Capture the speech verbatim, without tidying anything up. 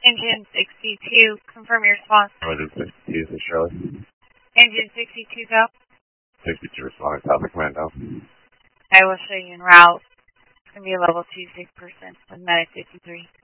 Engine sixty-two, confirm your response. Engine sixty-two, this is Shirley. Engine sixty-two, go. sixty-two responding, South Commando. I will show you en route. It's going to be a level two six percent with Medic fifty-three.